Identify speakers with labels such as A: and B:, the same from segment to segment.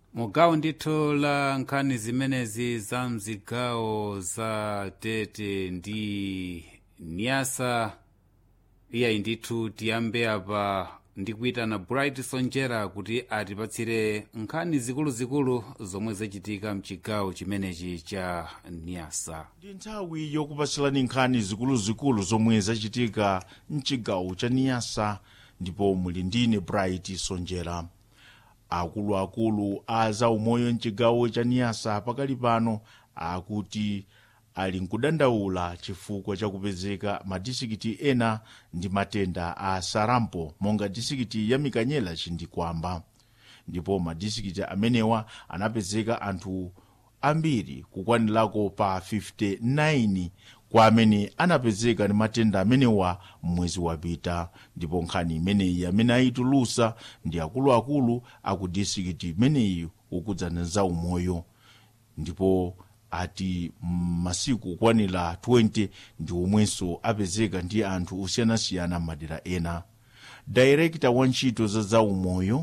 A: mugawo ndithu la nkhani zimenezi za mzigawo za Tete ndi Niasa. iyayi ndithu tiyambe apa ndikuyitana Bright Sonjera kuti atipatsire nkhani zikuluzikulu zomwe zachitika mchigawo chimenechi cha Niasa.
B: Ndi nthawi yokupatsirani nkhani zikuluzikulu zomwe zachitika mchigawo cha Niasa, ndipo muli ndine Bright Sonjera. Akuluakulu a zaumoyo mchigawo cha Niasa pakali pano akuti ali nkudandaula chifukwa chakupezeka madisikiti ena ndi matenda a sarampo monga disikiti ya Mikanyela Chindikwamba, ndipo madisikiti amenewa anapezeka anthu ambiri kukwanirako pa 59 kwa amene anapezeka ndi matenda amenewa mwezi wapita. Ndipo nkhani imeneyi amene ayitulusa ndi akuluakulu aku disikiti imeneyi ukudzana za umoyo, ndipo ati masiku kwanira 20 ndi omwenso apezeka ndi anthu osiyanasiyana madera ena. Director wa ntchito za zaumoyo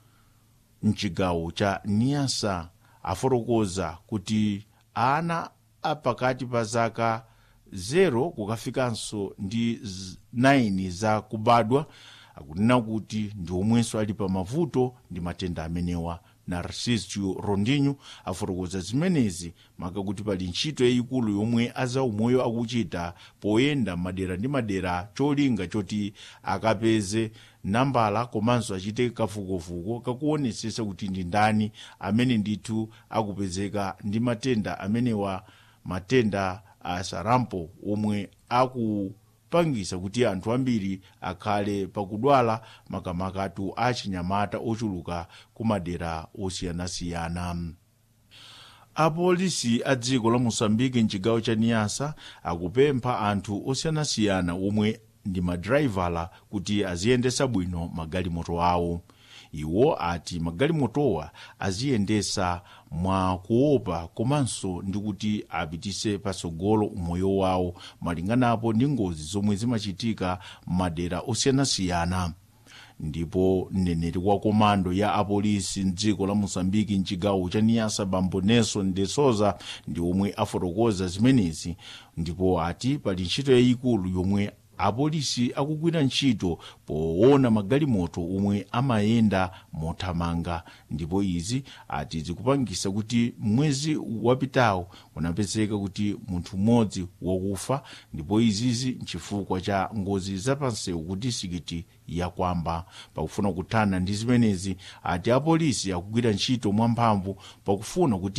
B: mchigawo cha Niasa afotokoza kuti ana apakati pa zaka 0 kukafikanso ndi 9 za kubadwa akunena kuti ndi omwenso ali pa mavuto ndi matenda amenewa. Narciso Rondinho afotokoza zimenezi maka kuti pali ntchito yayikulu yomwe azaumoyo akuchita poyenda madera ndi madera, cholinga choti akapeze nambala komanso achite kafukufuku kakuonetsesa kuti ndi ndani amene ndithu akupezeka ndi matenda amenewa, matenda a sarampo omwe akupangisa kuti anthu ambiri akhale pakudwala makamakatu a chinyamata ochuluka kumadera osiyanasiyana. Apolisi a dziko la Mosambiki mchigawo cha Niasa akupempha anthu osiyanasiyana omwe ndi madraivala kuti aziyendesa bwino magalimoto awo. Iwo ati magalimotowa aziyendesa mwa kuopa komanso ndi kuti apitise pasogolo umoyo wawo malinganapo ndi ngozi zomwe zimachitika madera osiyanasiyana. Ndipo mneneri wa komando ya apolisi mdziko la Mosambiki mchigawo cha Niasa Bambo Nelson de Souza ndi omwe afotokoza zimenezi, ndipo ati pali ntchito yayikulu yomwe apolisi akugwira ntchito poona magalimoto omwe amayenda mothamanga, ndipo izi ati zikupangisa kuti mwezi wapitawo unapezeka kuti munthu mmodzi wakufa, ndipo izizi nchifukwa cha ngozi zapansewu ku disikiti ya Kwamba. Pakufuna kuthana ndi zimenezi ati apolisi akugwira ntchito mwamphamvu pakufuna kuti